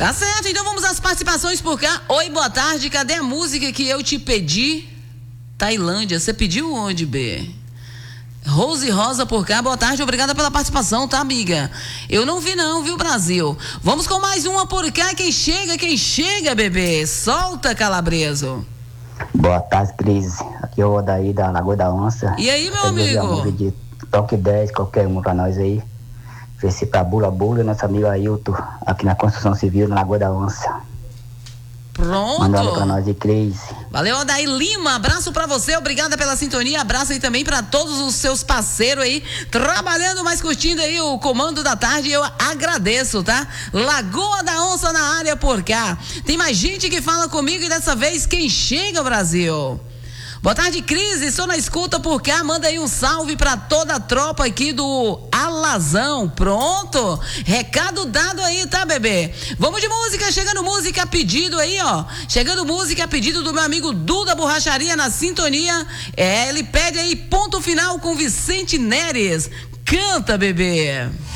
Tá certo, então vamos às participações por cá. Oi, boa tarde, cadê a música que eu te pedi? Tailândia, você pediu onde, B? Rose Rosa por cá, boa tarde, obrigada pela participação, tá, amiga? Eu não vi não, viu, Brasil? Vamos com mais uma por cá, quem chega, bebê? Solta, Calabreso. Boa tarde, Cris. Aqui é o Odaí da Lagoa da Onça. E aí, meu amigo? De Toque 10, qualquer um pra nós aí. Ofereci pra Bula Bula, nosso amigo Ailton, aqui na Construção Civil, na Lagoa da Onça. Pronto. Mandando pra nós de Cris. Valeu, Odaí Lima, abraço pra você, obrigada pela sintonia, abraço aí também pra todos os seus parceiros aí, trabalhando, mas curtindo aí o comando da tarde, eu agradeço, tá? Lagoa da Onça na área por cá. Tem mais gente que fala comigo e dessa vez quem chega, Brasil? Boa tarde, Cris, estou na escuta por cá, manda aí um salve pra toda a tropa aqui do Alazão, pronto? Recado dado aí, tá, bebê? Vamos de música, chegando música a pedido aí, ó, chegando música a pedido do meu amigo Duda Borracharia na sintonia, ele pede aí ponto final com Vicente Neres, canta, bebê.